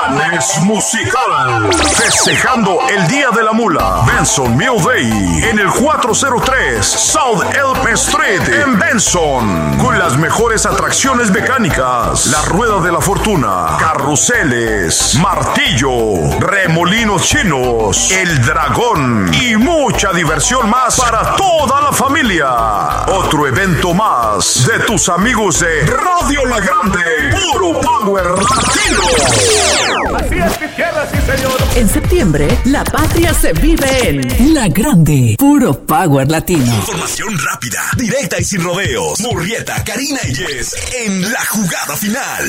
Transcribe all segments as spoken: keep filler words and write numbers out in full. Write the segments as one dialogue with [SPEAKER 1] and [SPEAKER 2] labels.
[SPEAKER 1] Viernes musical. Festejando el Día de la Mula. Benson Mule Day. En el cuatrocientos tres South Elm Street. En Benson. Con las mejores atracciones mecánicas. La Rueda de la Fortuna. Carruseles. Martillo. Remolinos chinos. El Dragón. Y mucha diversión más para toda la familia. Otro evento más de tus amigos de Radio La Grande. Puro Power Latino.
[SPEAKER 2] Así es, mi tierra, sí, señor.
[SPEAKER 3] En septiembre, la patria se vive en La Grande. Puro Power Latino.
[SPEAKER 4] Información rápida, directa y sin rodeos. Murrieta, Karina y Jess en la jugada final.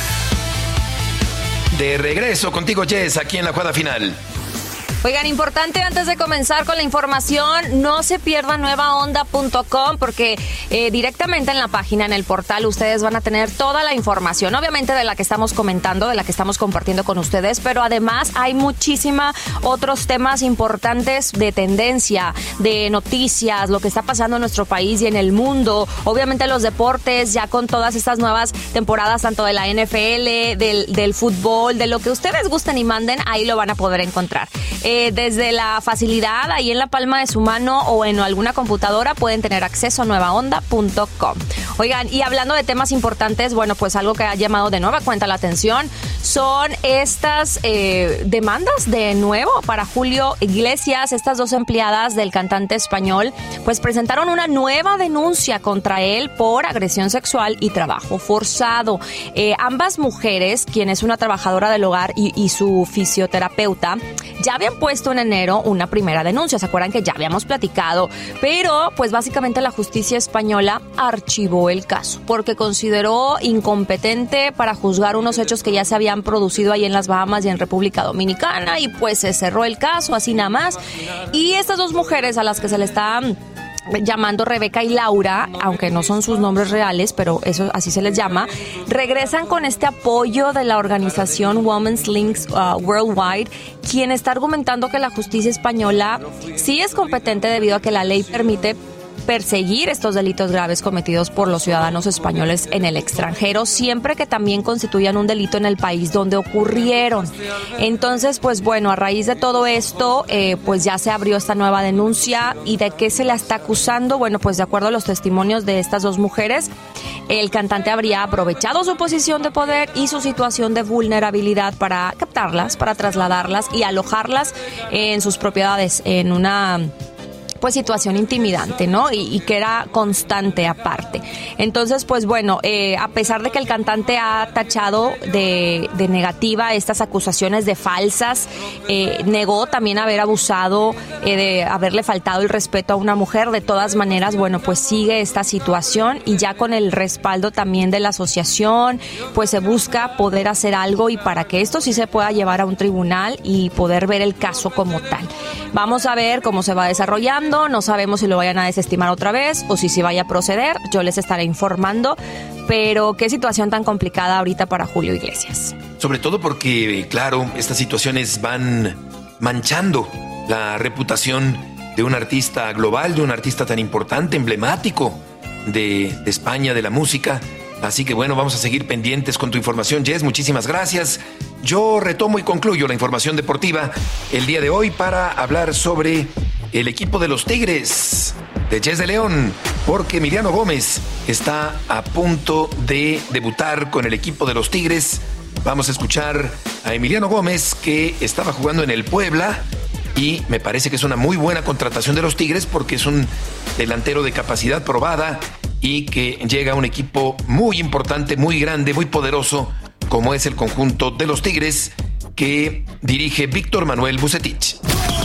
[SPEAKER 5] De regreso contigo, Jess, aquí en la jugada final.
[SPEAKER 6] Oigan, importante antes de comenzar con la información, no se pierdan nueva onda punto com porque eh, directamente en la página, en el portal, ustedes van a tener toda la información, obviamente de la que estamos comentando, de la que estamos compartiendo con ustedes, pero además hay muchísima otros temas importantes de tendencia, de noticias, lo que está pasando en nuestro país y en el mundo, obviamente los deportes, ya con todas estas nuevas temporadas, tanto de la N F L, del, del fútbol, de lo que ustedes gusten y manden, ahí lo van a poder encontrar. Eh, desde la facilidad, ahí en la palma de su mano o en alguna computadora pueden tener acceso a nueva onda punto com. Oigan, y hablando de temas importantes, bueno, pues algo que ha llamado de nueva cuenta la atención son estas eh, demandas de nuevo para Julio Iglesias. Estas dos empleadas del cantante español pues presentaron una nueva denuncia contra él por agresión sexual y trabajo forzado. Eh, ambas mujeres, quien es una trabajadora del hogar y, y su fisioterapeuta, ya habían puesto en enero una primera denuncia. ¿Se acuerdan que ya habíamos platicado? Pero pues básicamente la justicia española archivó el caso porque consideró incompetente para juzgar unos hechos que ya se habían producido ahí en las Bahamas y en República Dominicana, y pues se cerró el caso así nada más. Y estas dos mujeres a las que se le está llamando Rebeca y Laura, aunque no son sus nombres reales, pero eso así se les llama, regresan con este apoyo de la organización Women's Links uh, Worldwide, quien está argumentando que la justicia española sí es competente debido a que la ley permite perseguir estos delitos graves cometidos por los ciudadanos españoles en el extranjero, siempre que también constituyan un delito en el país donde ocurrieron. Entonces, pues bueno, a raíz de todo esto, eh, pues ya se abrió esta nueva denuncia. ¿Y de qué se la está acusando? Bueno, pues de acuerdo a los testimonios de estas dos mujeres, el cantante habría aprovechado su posición de poder y su situación de vulnerabilidad para captarlas, para trasladarlas y alojarlas en sus propiedades en una pues situación intimidante, ¿no? Y, y que era constante aparte. Entonces, pues bueno, eh, a pesar de que el cantante ha tachado de, de negativa estas acusaciones de falsas, eh, negó también haber abusado, eh, de haberle faltado el respeto a una mujer. De todas maneras, bueno, pues sigue esta situación y ya con el respaldo también de la asociación, pues se busca poder hacer algo y para que esto sí se pueda llevar a un tribunal y poder ver el caso como tal. Vamos a ver cómo se va desarrollando. No sabemos si lo vayan a desestimar otra vez o si se vaya a proceder. Yo les estaré informando. Pero qué situación tan complicada ahorita para Julio Iglesias.
[SPEAKER 5] Sobre todo porque, claro, estas situaciones van manchando la reputación de un artista global, de un artista tan importante, emblemático de, de España, de la música. Así que bueno, vamos a seguir pendientes con tu información, Jess. Muchísimas gracias. Yo retomo y concluyo la información deportiva el día de hoy para hablar sobre el equipo de los Tigres de Jess de León, porque Emiliano Gómez está a punto de debutar con el equipo de los Tigres. Vamos a escuchar a Emiliano Gómez, que estaba jugando en el Puebla, y me parece que es una muy buena contratación de los Tigres porque es un delantero de capacidad probada y que llega a un equipo muy importante, muy grande, muy poderoso, como es el conjunto de los Tigres, que dirige Víctor Manuel Vucetich.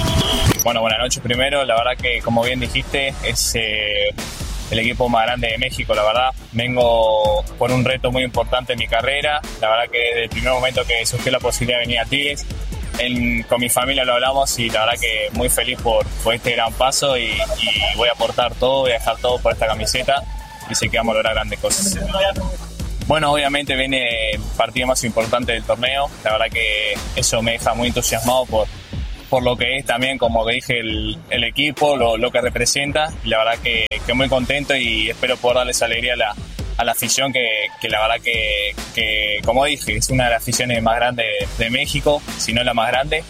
[SPEAKER 7] Bueno, buenas noches primero. La verdad que, como bien dijiste, es eh, el equipo más grande de México, la verdad. Vengo por un reto muy importante en mi carrera. La verdad que desde el primer momento que surgió la posibilidad de venir a Tigres, en, con mi familia lo hablamos y la verdad que muy feliz por, por este gran paso y, y voy a aportar todo, voy a dejar todo por esta camiseta y sé que vamos a lograr grandes cosas. Bueno, obviamente viene el partido más importante del torneo. La verdad que eso me deja muy entusiasmado por por lo que es también, como que dije, el, el equipo, lo, lo que representa. Y la verdad que, que muy contento y espero poder darles alegría a la, a la afición que, que la verdad que, que, como dije, es una de las aficiones más grandes de, de México, si no la más grande.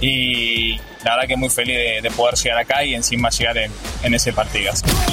[SPEAKER 7] Y la verdad que muy feliz de, de poder llegar acá y encima llegar en, en ese partido.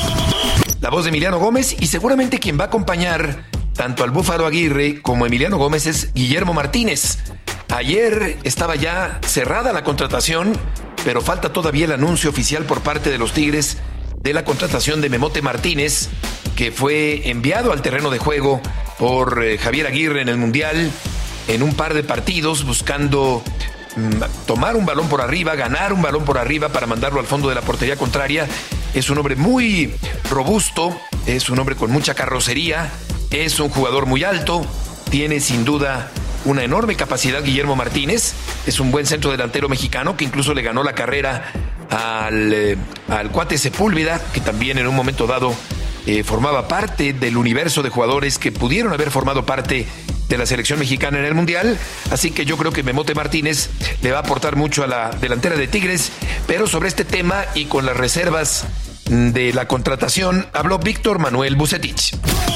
[SPEAKER 5] La voz de Emiliano Gómez, y seguramente quien va a acompañar tanto al Búfalo Aguirre como Emiliano Gómez es Guillermo Martínez. Ayer estaba ya cerrada la contratación, pero falta todavía el anuncio oficial por parte de los Tigres de la contratación de Memote Martínez, que fue enviado al terreno de juego por eh, Javier Aguirre en el Mundial en un par de partidos, buscando mm, tomar un balón por arriba, ganar un balón por arriba para mandarlo al fondo de la portería contraria. Es un hombre muy robusto, es un hombre con mucha carrocería, es un jugador muy alto, tiene sin duda una enorme capacidad Guillermo Martínez, es un buen centro delantero mexicano que incluso le ganó la carrera al, eh, al cuate Sepúlveda, que también en un momento dado eh, formaba parte del universo de jugadores que pudieron haber formado parte de la selección mexicana en el Mundial. Así que yo creo que Memote Martínez le va a aportar mucho a la delantera de Tigres. Pero sobre este tema y con las reservas de la contratación habló Víctor Manuel Vucetich.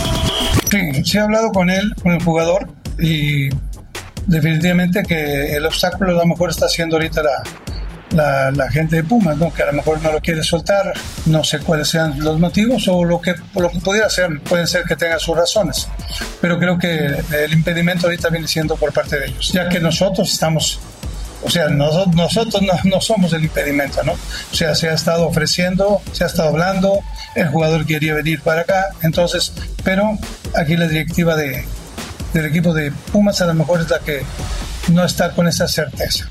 [SPEAKER 8] Sí, sí he hablado con él, con el jugador, y definitivamente que el obstáculo a lo mejor está siendo ahorita la, la, la gente de Pumas, ¿no? Que a lo mejor no lo quiere soltar, no sé cuáles sean los motivos o lo que, lo que pudiera ser, pueden ser que tenga sus razones, pero creo que el impedimento ahorita viene siendo por parte de ellos, ya que nosotros estamos, o sea, nosotros, nosotros no, no somos el impedimento, ¿no? O sea, se ha estado ofreciendo, se ha estado hablando, el jugador quería venir para acá, entonces, pero aquí la directiva de, del equipo de Pumas a lo mejor es la que no está con esa certeza.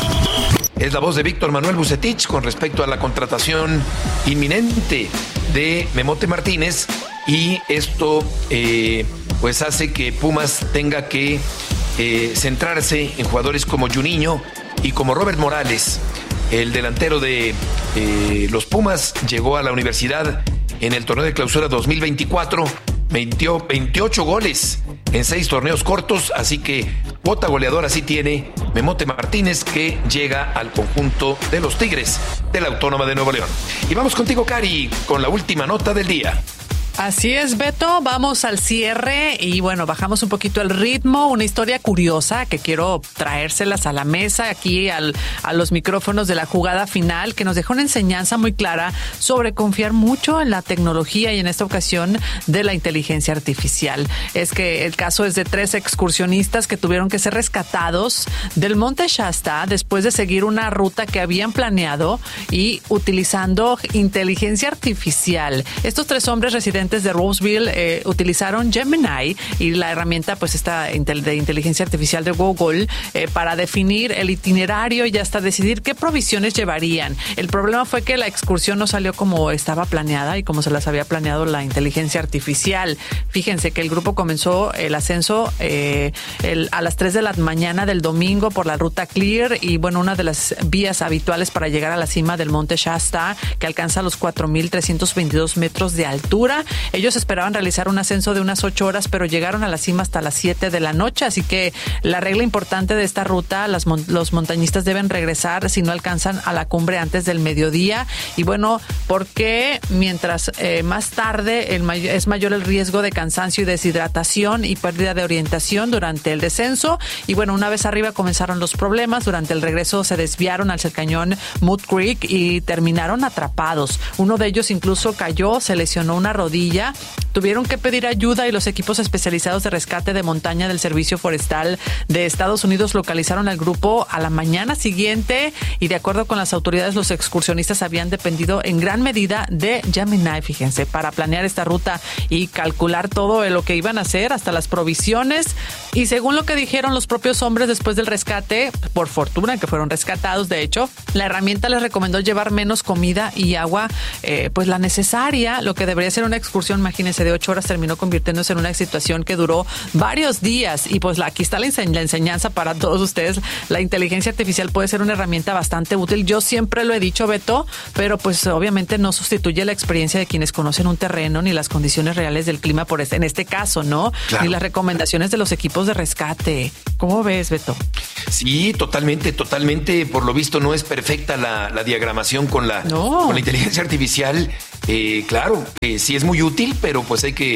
[SPEAKER 5] Es la voz de Víctor Manuel Vucetich con respecto a la contratación inminente de Memote Martínez, y esto eh, pues hace que Pumas tenga que eh, centrarse en jugadores como Juninho y como Robert Morales. El delantero de eh, los Pumas llegó a la universidad en el torneo de clausura dos mil veinticuatro, metió veintiocho goles en seis torneos cortos, así que cuota goleadora sí tiene Memote Martínez, que llega al conjunto de los Tigres de la Autónoma de Nuevo León. Y vamos contigo, Cari, con la última nota del día.
[SPEAKER 9] Así es, Beto, vamos al cierre y bueno, bajamos un poquito el ritmo, una historia curiosa que quiero traérselas a la mesa, aquí al, a los micrófonos de la jugada final, que nos dejó una enseñanza muy clara sobre confiar mucho en la tecnología y en esta ocasión de la inteligencia artificial. Es que el caso es de tres excursionistas que tuvieron que ser rescatados del Monte Shasta después de seguir una ruta que habían planeado y utilizando inteligencia artificial. Estos tres hombres residentes de Roseville eh, utilizaron Gemini y la herramienta pues esta de inteligencia artificial de Google eh, para definir el itinerario y hasta decidir qué provisiones llevarían. El problema fue que la excursión no salió como estaba planeada y como se las había planeado la inteligencia artificial. Fíjense que el grupo comenzó el ascenso eh, el, a las tres de la mañana del domingo por la ruta Clear y bueno, una de las vías habituales para llegar a la cima del Monte Shasta, que alcanza los cuatro mil trescientos veintidós metros de altura. Ellos esperaban realizar un ascenso de unas ocho horas, pero llegaron a la cima hasta las siete de la noche, así que la regla importante de esta ruta, las, los montañistas deben regresar si no alcanzan a la cumbre antes del mediodía. Y bueno, porque mientras eh, más tarde el may- es mayor el riesgo de cansancio y deshidratación y pérdida de orientación durante el descenso. Y bueno, una vez arriba comenzaron los problemas. Durante el regreso se desviaron hacia el cañón Mud Creek y terminaron atrapados. Uno de ellos incluso cayó, se lesionó una rodilla. Tuvieron que pedir ayuda y los equipos especializados de rescate de montaña del Servicio Forestal de Estados Unidos localizaron al grupo a la mañana siguiente y de acuerdo con las autoridades los excursionistas habían dependido en gran medida de Gemini, fíjense, para planear esta ruta y calcular todo lo que iban a hacer, hasta las provisiones. Y según lo que dijeron los propios hombres después del rescate, por fortuna que fueron rescatados, de hecho, la herramienta les recomendó llevar menos comida y agua, eh, pues la necesaria. Lo que debería ser una excursión, imagínense, de ocho horas terminó convirtiéndose en una situación que duró varios días. Y pues la, aquí está la, ense- la enseñanza para todos ustedes. La inteligencia artificial puede ser una herramienta bastante útil. Yo siempre lo he dicho, Beto, pero pues obviamente no sustituye la experiencia de quienes conocen un terreno ni las condiciones reales del clima por este, en este caso, ¿no? Claro. Ni las recomendaciones de los equipos de rescate. ¿Cómo ves, Beto?
[SPEAKER 5] Sí, totalmente, totalmente. Por lo visto no es perfecta la, la diagramación con la,
[SPEAKER 9] no.
[SPEAKER 5] con la inteligencia artificial. Eh, claro, eh, sí es muy útil, pero pues hay que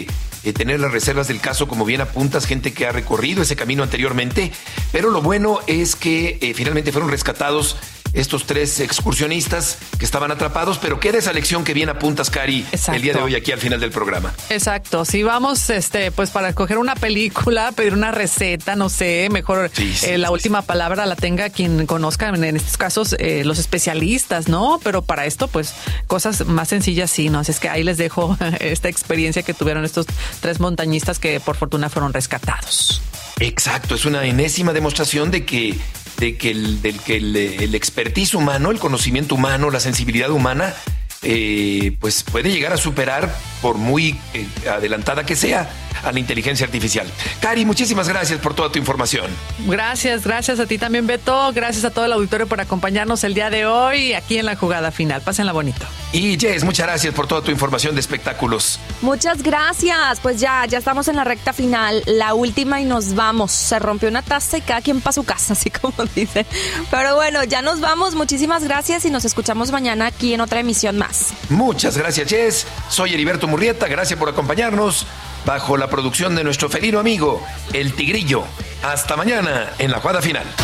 [SPEAKER 5] eh, tener las reservas del caso, como bien apuntas, gente que ha recorrido ese camino anteriormente, pero lo bueno es que eh, finalmente fueron rescatados estos tres excursionistas que estaban atrapados, pero queda esa lección que bien apuntas, Cari, Exacto. el día de hoy aquí al final del programa.
[SPEAKER 9] Exacto, si vamos este pues para escoger una película, pedir una receta, no sé, mejor sí, sí, eh, la sí, última sí. palabra la tenga quien conozca, en estos casos eh, los especialistas, ¿no? Pero para esto pues cosas más sencillas sí, ¿no? Así es que ahí les dejo esta experiencia que tuvieron estos tres montañistas que por fortuna fueron rescatados.
[SPEAKER 5] Exacto, es una enésima demostración de que de que el, del que el, el expertise humano, el conocimiento humano, la sensibilidad humana, eh, pues puede llegar a superar, por muy eh, adelantada que sea, a la inteligencia artificial. Cari, muchísimas gracias por toda tu información.
[SPEAKER 9] Gracias, gracias a ti también, Beto. Gracias a todo el auditorio por acompañarnos el día de hoy aquí en La Jugada Final. Pásenla bonito.
[SPEAKER 5] Y Jess, muchas gracias por toda tu información de espectáculos.
[SPEAKER 6] Muchas gracias. Pues ya, ya estamos en la recta final, la última y nos vamos. Se rompió una taza y cada quien para su casa, así como dice. Pero bueno, ya nos vamos. Muchísimas gracias y nos escuchamos mañana aquí en otra emisión más.
[SPEAKER 5] Muchas gracias, Jess. Soy Heriberto Murrieta. Gracias por acompañarnos bajo la producción de nuestro felino amigo, el Tigrillo. Hasta mañana en La Jugada Final.